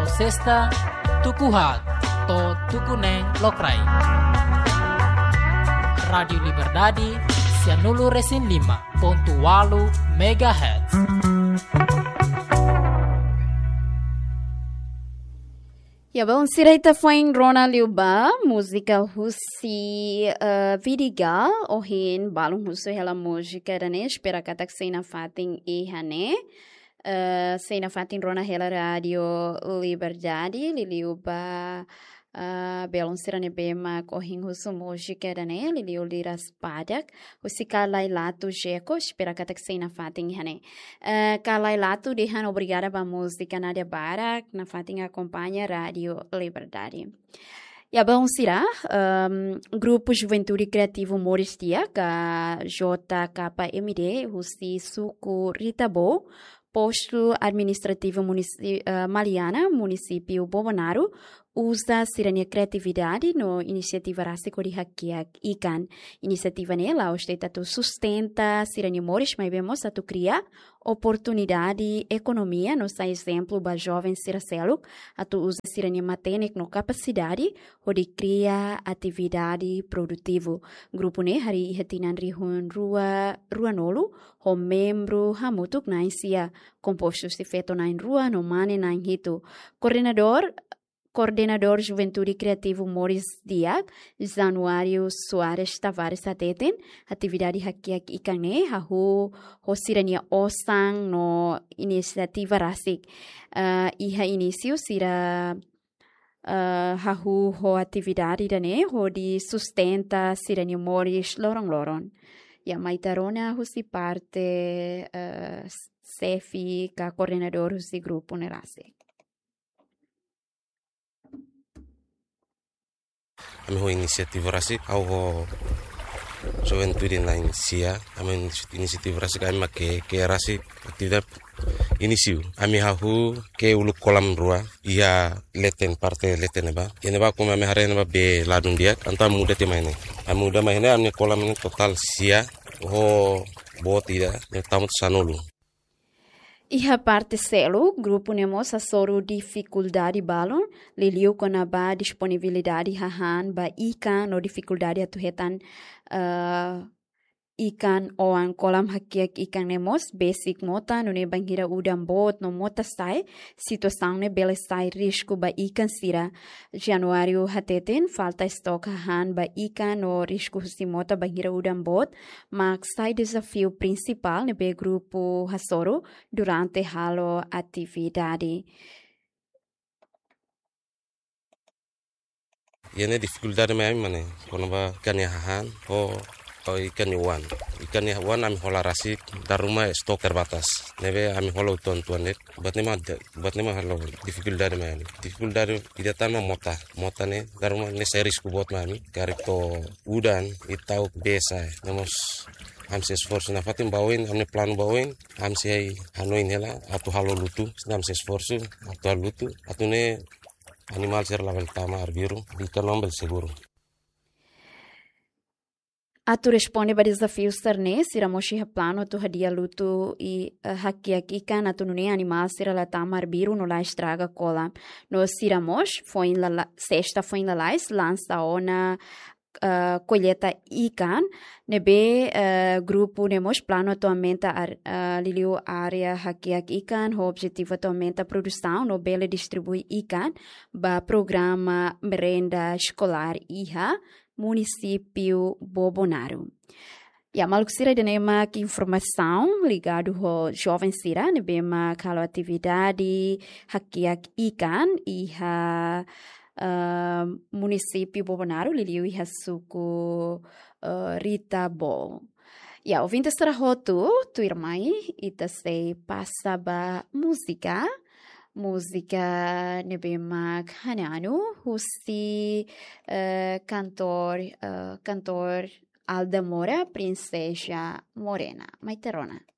sexta, tukuhat, to tukuneng lokrai. Radio Liberdade, Cianulu Resin 5.8 MHz. Ya bom, siraita foi em Rona Liuba, música russi vidigal, ohin balung russo hela música dane, espera katak seina fatin ihane, seina fatin Rona hela radio Liberdade, Liliuba belon sirane bema ohin russo música dane, Liliu liras padak, russi kalai latu jeko, espera katak seina fatin ihane. Kalai latu dehan obrigada ba música Nadia Barak, na fatin acompanha Radio Liberdade. E a bom será Grupo Juventude Criativo Moristia, JKMD, Russi Suco Ritabo, Posto Administrativo Maliana, Município Bobonaro, usa sirania criatividade no iniciativa Rásico de Hakiak Ikan. Iniciativa nela, o Estado sustenta sirania moris, mas vemos a tu criar oportunidade economia, no sa exemplo, ba jovem siracelo, a tu usa sirania matênic no capacidade, o de criar atividade produtivo. Grupo ne, hari ihatinan rihun rua nolo, o membro hamutuk na isia, composto se feito na rua, no mane na hito. Coordenador Juventude Criativo Moris Diak, Januário Soares Tavares Ateten, atividade hakiak ikane, hahu hosirania osang no inisiativa rasik. Iha início sira hahu ho atividade dane, ho di sustenta sirania Moris lorong. Ya maitarona husi parte sefi ka coordenador husi grupo ne rasik. Ami ho inisiativa rasik au ho juventude na inicia ami inisiativa rasik ami ke rasik atividade inicio ami hahu ke ulu kolam rua ia leten parte leten ba kuma ami hare ba be ladun dia anta muda te maine ami muda maine ami kolam ni total sia ho botida ne tamut sanulu. Iha parte selo, grupo nemos a soro dificuldade balon, liliu com a ba disponibilidade hahan ba ikan no dificuldade atuhetan ikan oan kolam hakiak ikan nemos basic mota no ne bangira udam bot no mota sai situação ne bele sai risco ba ikan sira Januário hateten falta estoque hahan ba ikan no risco si mota bangira udam bot mas sai desafio principal ne be grupo hasoro durante halo atividade. Yene dificuldade mai mane kono ba kan ya hahan ho ikan wan ami hola rasik daruma stok terbatas nebe ami hola tuan net bat nema halo dificuldade mai dificuldade tidak tanma mota ne daruma ne seris ku bot mami karito udan itau besa nemos am se esforço na fatin bawin amne plano bawin am se hanoin hela atu halo lutu am se esforço atu lutu atu ne animal ser lavel tama arbiru bitan lombel seguro. Atu responde ba desafios terne, sira moshi plano atu hadia luto e hakiak ikan atu nune animal sira la tamar biru no la estraga cola. No sira mosh foi la sexta foi la lais lança ona colheita ikan, nebe grupo nemos plano atualmente liliu área hakiak ikan, o objetivo atualmente a produção no bele distribui ikan ba programa merenda escolar iha Município Bobonaro. E a maluco sira denema que informação ligado ao jovem sira nebema calo atividade hakiak ikan iha Município Bobonaro liliu iha suku Rita Bo. E a ouvinte será roto tu irmãe ita sei passa ba música nebema hananu husi cantor Alda Mora, Princesa Morena. Maiterona.